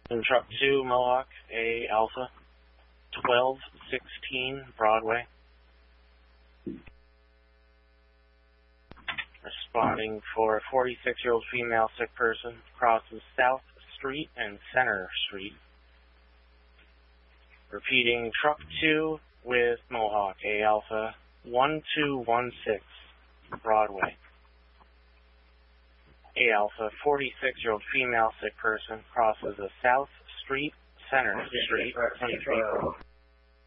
In truck 2, Mohawk, A Alpha, 1216 Broadway. Responding for a 46-year-old female sick person, crosses South Street and Center Street. Repeating, truck 2 with Mohawk, A Alpha, 1216 Broadway. A Alpha, 46-year-old female sick person, crosses a South Street, Center Street,